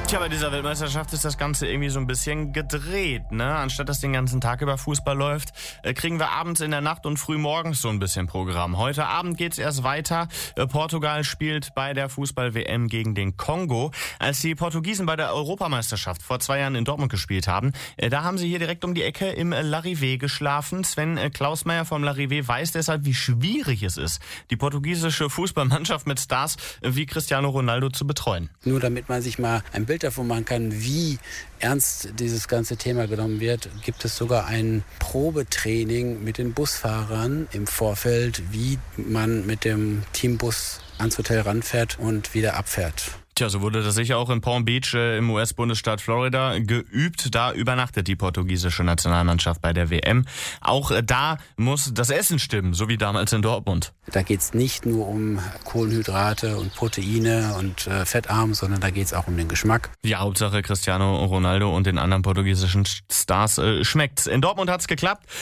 Tja, bei dieser Weltmeisterschaft ist das Ganze irgendwie so ein bisschen gedreht, ne? Anstatt dass den ganzen Tag über Fußball läuft, kriegen wir abends in der Nacht und früh morgens so ein bisschen Programm. Heute Abend geht's erst weiter. Portugal spielt bei der Fußball-WM gegen den Kongo. Als die Portugiesen bei der Europameisterschaft vor 2 Jahren in Dortmund gespielt haben, da haben sie hier direkt um die Ecke im Larrivé geschlafen. Sven Klausmeier vom Larrivé weiß deshalb, wie schwierig es ist, die portugiesische Fußballmannschaft mit Stars wie Cristiano Ronaldo zu betreuen. Nur damit man sich mal ein Bild davon machen kann, wie ernst dieses ganze Thema genommen wird, gibt es sogar ein Probetraining mit den Busfahrern im Vorfeld, wie man mit dem Teambus ans Hotel ranfährt und wieder abfährt. Tja, so wurde das sicher auch in Palm Beach im US-Bundesstaat Florida geübt. Da übernachtet die portugiesische Nationalmannschaft bei der WM. Auch da muss das Essen stimmen, so wie damals in Dortmund. Da geht es nicht nur um Kohlenhydrate und Proteine und fettarm, sondern da geht es auch um den Geschmack. Ja, Hauptsache Cristiano Ronaldo und den anderen portugiesischen Stars schmeckt's. In Dortmund hat's geklappt.